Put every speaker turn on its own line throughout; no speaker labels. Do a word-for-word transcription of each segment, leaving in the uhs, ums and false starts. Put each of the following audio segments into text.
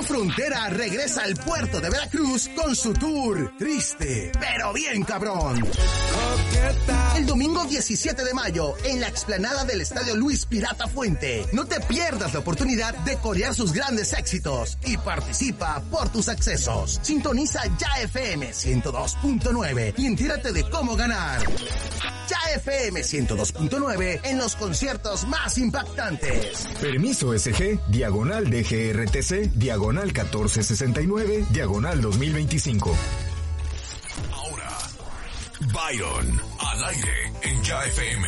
Grupo Frontera regresa al puerto de Veracruz con su tour Triste, pero bien cabrón. El domingo diecisiete de mayo, en la explanada del Estadio Luis Pirata Fuente. No te pierdas la oportunidad de corear sus grandes éxitos y participa por tus accesos. Sintoniza Ya F M ciento dos punto nueve y entérate de cómo ganar. Ya F M ciento dos punto nueve en los conciertos más impactantes.
Permiso S G, diagonal D G R T C, diagonal catorce sesenta y nueve, diagonal dos mil veinticinco.
Ahora, Byron, al aire en Ya F M.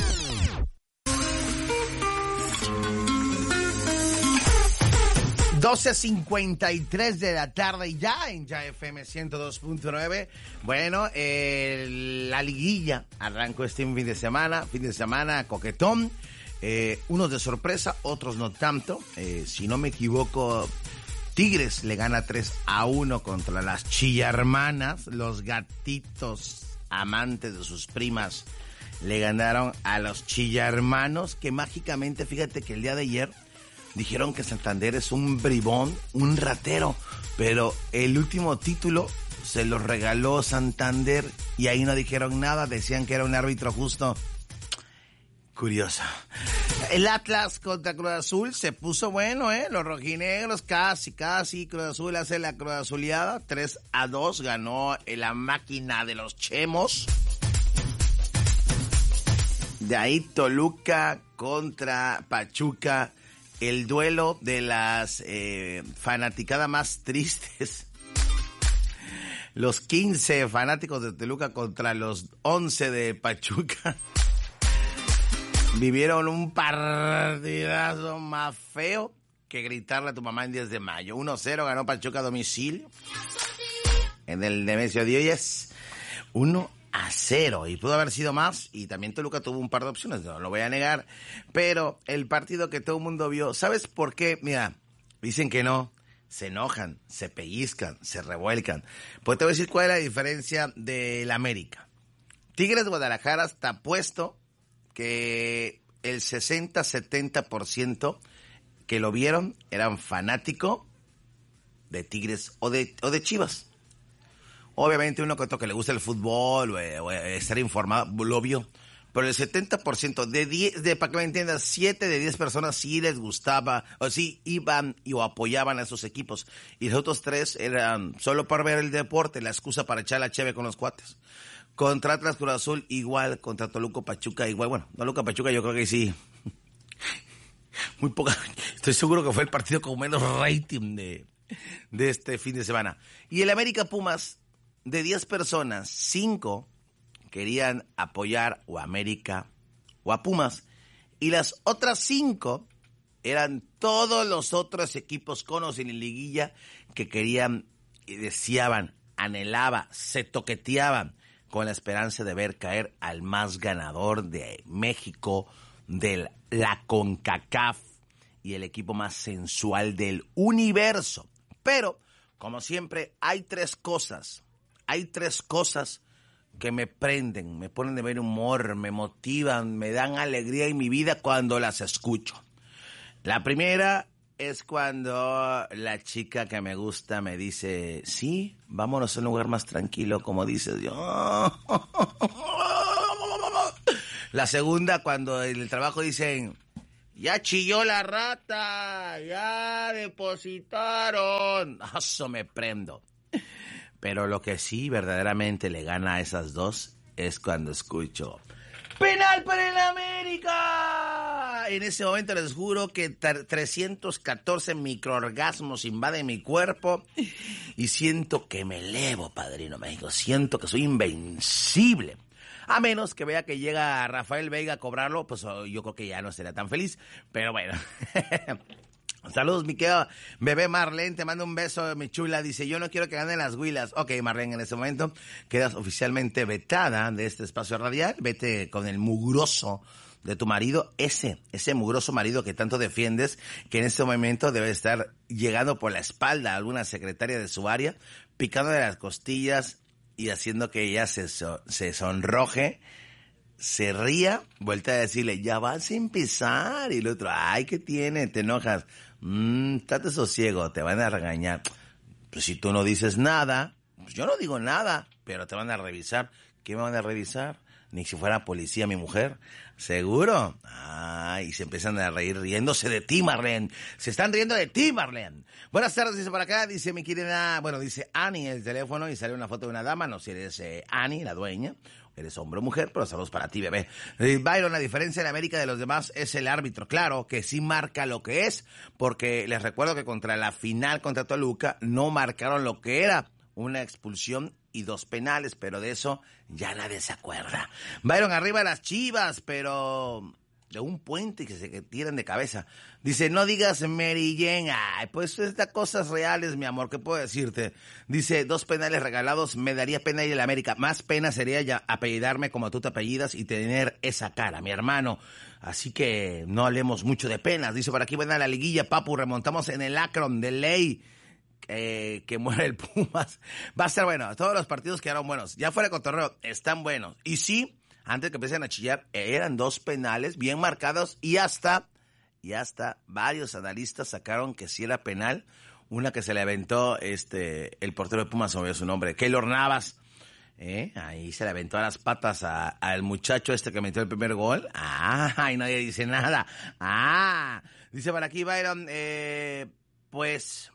doce cincuenta y tres de la tarde ya en Ya F M ciento dos punto nueve. Bueno, eh, la liguilla arrancó este fin de semana, fin de semana coquetón. Eh, unos de sorpresa, otros no tanto. Eh, si no me equivoco, Tigres le gana tres a uno contra las chillarmanas. Los gatitos amantes de sus primas le ganaron a los chillarmanos, que mágicamente, fíjate que el día de ayer dijeron que Santander es un bribón, un ratero, pero el último título se lo regaló Santander y ahí no dijeron nada, decían que era un árbitro justo. Curioso. El Atlas contra Cruz Azul se puso bueno, ¿eh? Los rojinegros casi, casi. Cruz Azul hace la Cruz Azuleada. tres a dos ganó la máquina de los chemos. De ahí Toluca contra Pachuca. El duelo de las eh, fanaticadas más tristes. Los quince fanáticos de Toluca contra los once de Pachuca. Vivieron un partidazo más feo que gritarle a tu mamá en diez de mayo. uno cero ganó Pachuca a domicilio. En el Nemesio Díez. uno a cero. Y pudo haber sido más. Y también Toluca tuvo un par de opciones. No lo voy a negar. Pero el partido que todo el mundo vio. ¿Sabes por qué? Mira, dicen que no. Se enojan, se pellizcan, se revuelcan. Pues te voy a decir cuál es la diferencia del América. Tigres de Guadalajara está puesto que el sesenta a setenta por ciento que lo vieron eran fanáticos de Tigres o de, o de Chivas. Obviamente uno que le gusta el fútbol o, o estar informado lo vio. Pero el setenta por ciento de diez, de, para que me entiendas, siete de diez personas sí les gustaba, o sí iban y o apoyaban a esos equipos. Y los otros tres eran solo para ver el deporte, la excusa para echar la cheve con los cuates. Contra Atlas Cruz Azul igual, contra Toluca Pachuca igual. Bueno, Toluca Pachuca yo creo que sí. Muy poca. Estoy seguro que fue el partido con menos rating de, de este fin de semana. Y el América Pumas, de diez personas, cinco querían apoyar o a América o a Pumas. Y las otras cinco eran todos los otros equipos con o sin liguilla que querían y deseaban, anhelaban, se toqueteaban con la esperanza de ver caer al más ganador de México, de la CONCACAF y el equipo más sensual del universo. Pero, como siempre, hay tres cosas, hay tres cosas que me prenden, me ponen de buen humor, me motivan, me dan alegría en mi vida cuando las escucho. La primera es cuando la chica que me gusta me dice, sí, vámonos a un lugar más tranquilo, como dices yo. La segunda, cuando en el trabajo dicen, ya chilló la rata, ya depositaron. Eso me prendo. Pero lo que sí verdaderamente le gana a esas dos es cuando escucho ¡penal para el América! En ese momento les juro que trescientos catorce microorgasmos invaden mi cuerpo y siento que me elevo, Padrino México. Siento que soy invencible. A menos que vea que llega Rafael Veiga a cobrarlo, pues yo creo que ya no sería tan feliz. Pero bueno... Saludos, mi querido bebé Marlene, te mando un beso, mi chula. Dice, yo no quiero que ganen las Huilas. Ok, Marlene, en este momento quedas oficialmente vetada de este espacio radial. Vete con el mugroso de tu marido, ese, ese mugroso marido que tanto defiendes, que en este momento debe estar llegando por la espalda a alguna secretaria de su área, picando de las costillas y haciendo que ella se, so, se sonroje, se ría, vuelta a decirle, ya vas a empezar. Y el otro, ay, ¿qué tiene? Te enojas. Mmm, estate sosiego, te van a regañar. Pues si tú no dices nada, pues yo no digo nada, pero te van a revisar. ¿Qué me van a revisar? Ni si fuera policía mi mujer. ¿Seguro? Ay, y se empiezan a reír riéndose de ti, Marlene. Se están riendo de ti, Marlene. Buenas tardes, dice por acá, dice mi querida, bueno, dice Annie el teléfono y sale una foto de una dama. No sé si eres eh, Annie, la dueña. Eres hombre o mujer, pero saludos para ti, bebé. Eh, Byron, la diferencia en América de los demás es el árbitro. Claro que sí marca lo que es, porque les recuerdo que contra la final contra Toluca no marcaron lo que era una expulsión y dos penales, pero de eso ya nadie se acuerda. Byron, arriba las Chivas, pero de un puente que se que tiran de cabeza. Dice, no digas Mary Jane. Ay, pues es de cosas reales, mi amor, ¿qué puedo decirte? Dice, dos penales regalados, me daría pena ir a la América. Más pena sería ya apellidarme como tú te apellidas y tener esa cara, mi hermano. Así que no hablemos mucho de penas. Dice por aquí, buena la liguilla, papu, remontamos en el Akron de ley. Eh, que muere el Pumas. Va a ser bueno. Todos los partidos quedaron buenos. Ya fuera de cotorreo, están buenos. Y sí, antes que empiecen a chillar, eran dos penales bien marcados y hasta, y hasta varios analistas sacaron que sí era penal. Una que se le aventó este el portero de Pumas, no olvidó su nombre, Keylor Navas. Eh, ahí se le aventó a las patas a, al muchacho este que metió el primer gol. Ah, y nadie dice nada. Ah, dice por aquí Byron, eh, pues...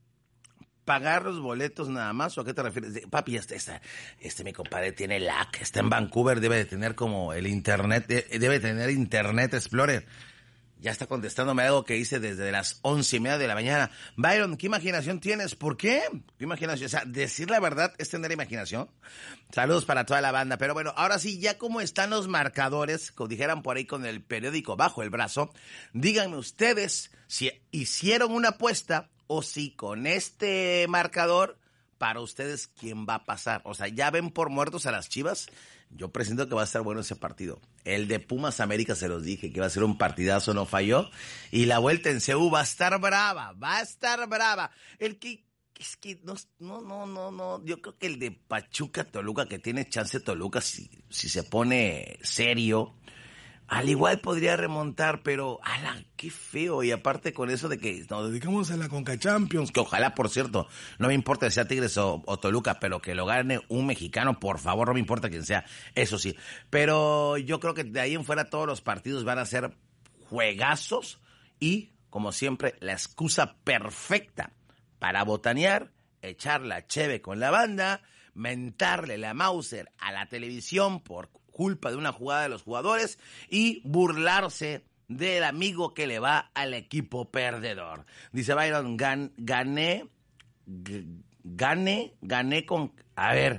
¿pagar los boletos nada más? ¿O a qué te refieres? Papi, este, este, este mi compadre tiene lag, está en Vancouver, debe de tener como el internet, debe tener Internet Explorer. Ya está contestándome algo que hice desde las once y media de la mañana. Byron, ¿qué imaginación tienes? ¿Por qué? ¿Qué imaginación? O sea, decir la verdad es tener imaginación. Saludos para toda la banda. Pero bueno, ahora sí, ya como están los marcadores, como dijeran por ahí con el periódico bajo el brazo, díganme ustedes si hicieron una apuesta o si con este marcador, para ustedes, ¿quién va a pasar? O sea, ¿ya ven por muertos a las Chivas? Yo presiento que va a estar bueno ese partido. El de Pumas América, se los dije, que iba a ser un partidazo, no falló. Y la vuelta en C U va a estar brava, va a estar brava. El que, es que, no, no, no, no, no. Yo creo que el de Pachuca Toluca, que tiene chance Toluca, si, si se pone serio, al igual podría remontar, pero ¡ala, qué feo! Y aparte con eso de que nos dedicamos a la Conca Champions, que ojalá, por cierto, no me importa si sea Tigres o, o Toluca, pero que lo gane un mexicano, por favor, no me importa quién sea, eso sí. Pero yo creo que de ahí en fuera todos los partidos van a ser juegazos y, como siempre, la excusa perfecta para botanear, echar la cheve con la banda, mentarle la Mauser a la televisión por culpa de una jugada de los jugadores y burlarse del amigo que le va al equipo perdedor. Dice Byron, gan, gané, g, gané, gané con, a ver,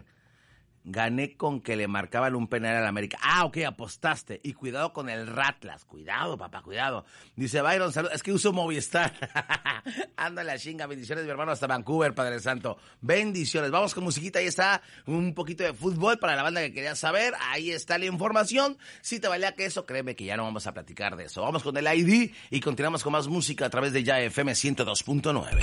gané con que le marcaban un penal al América. Ah, ok, apostaste. Y cuidado con el Ratlas. Cuidado, papá, cuidado. Dice Byron, salud. Es que uso Movistar. Ándale a chinga. Bendiciones, mi hermano, hasta Vancouver, Padre Santo. Bendiciones. Vamos con musiquita. Ahí está un poquito de fútbol para la banda que quería saber. Ahí está la información. Si te valía que eso, créeme que ya no vamos a platicar de eso. Vamos con el I D y continuamos con más música a través de Ya F M ciento dos punto nueve.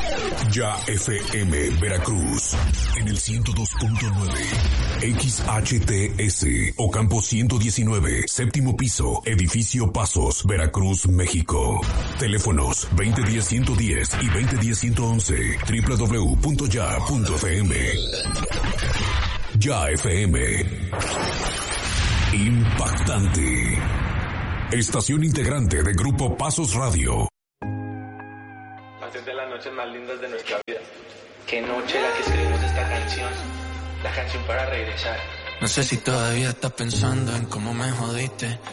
Ya F M Veracruz en el ciento dos punto nueve. X H T S, Ocampo ciento diecinueve, séptimo piso, edificio Pasos, Veracruz, México. Teléfonos veinte diez ciento diez y veinte diez ciento once, doble u doble u doble u punto ya punto f m. Ya F M. Impactante. Estación integrante de Grupo Pasos Radio.
Hacer de las noches más lindas de nuestra vida. Qué noche la que escribimos esta canción. La canción para regresar.
No sé si todavía estás pensando en cómo me jodiste.